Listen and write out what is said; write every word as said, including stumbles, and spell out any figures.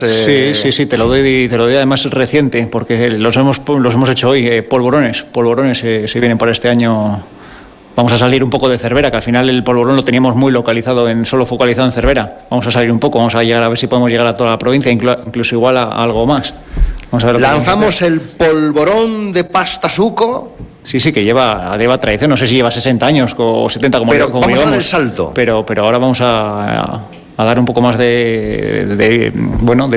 Sí, sí, sí, te lo doy, te lo doy además reciente, porque los hemos, los hemos hecho hoy, eh, polvorones, polvorones eh, se vienen para este año. Vamos a salir un poco de Cervera, que al final el polvorón lo teníamos muy localizado, en solo focalizado en Cervera. Vamos a salir un poco, vamos a llegar a ver si podemos llegar a toda la provincia, inclu- incluso igual a, a algo más. Vamos a ver lo que Lanzamos el polvorón de pasta suco. Sí, sí, que lleva, lleva tradición, no sé si lleva sesenta años o setenta como, pero como vamos llevamos. a dar el salto. Pero, pero ahora vamos a, a dar un poco más de, de, de bueno, de